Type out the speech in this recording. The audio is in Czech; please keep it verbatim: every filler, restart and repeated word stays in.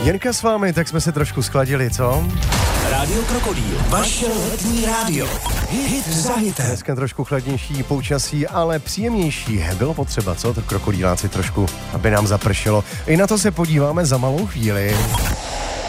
Jenka s vámi, tak jsme se trošku schladili, co? Rádio Krokodýl, vaše letní rádio. Hit za hitem. Dneska trošku chladnější počasí, ale příjemnější. Bylo potřeba, co? To krokodýláci trošku, aby nám zapršelo. I na to se podíváme za malou chvíli.